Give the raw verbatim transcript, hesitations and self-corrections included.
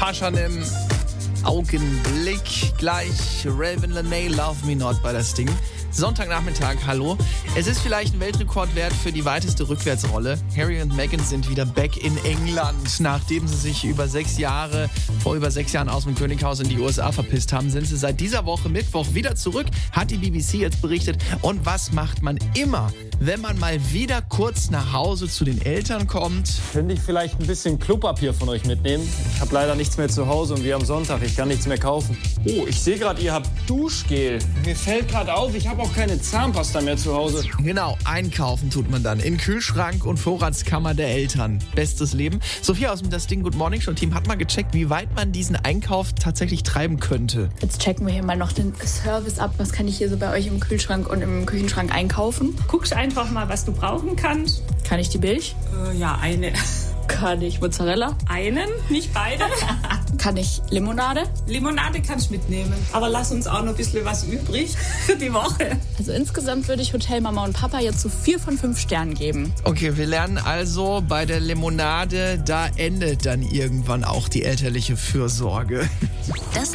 Paschanim. Augenblick. Gleich Raven Laney, Love Me Not bei das Ding. Sonntagnachmittag, hallo. Es ist vielleicht ein Weltrekordwert für die weiteste Rückwärtsrolle. Harry und Meghan sind wieder back in England. Nachdem sie sich über sechs Jahre, vor über sechs Jahren aus dem Könighaus in die U S A verpisst haben, sind sie seit dieser Woche Mittwoch wieder zurück, hat die B B C jetzt berichtet. Und was macht man immer, wenn man mal wieder kurz nach Hause zu den Eltern kommt? Könnte ich vielleicht ein bisschen Klopapier von euch mitnehmen? Ich habe leider nichts mehr zu Hause und wir am Sonntag, ich kann nichts mehr kaufen. Oh, ich sehe gerade, ihr habt Duschgel. Mir fällt gerade auf, ich habe auch keine Zahnpasta mehr zu Hause. Genau, einkaufen tut man dann in Kühlschrank und Vorratskammer der Eltern. Bestes Leben. Sophia aus dem Das Ding Good Morning Show Team hat mal gecheckt, wie weit man diesen Einkauf tatsächlich treiben könnte. Jetzt checken wir hier mal noch den Service ab. Was kann ich hier so bei euch im Kühlschrank und im Küchenschrank einkaufen? Guckst einfach mal, was du brauchen kannst. Kann ich die Milch? Äh, ja, eine. Kann ich Mozzarella? Einen, nicht beide. Kann ich Limonade? Limonade kannst du mitnehmen. Aber lass uns auch noch ein bisschen was übrig für die Woche. Also insgesamt würde ich Hotelmama und Papa jetzt so vier von fünf Sternen geben. Okay, wir lernen also, bei der Limonade, da endet dann irgendwann auch die elterliche Fürsorge. Das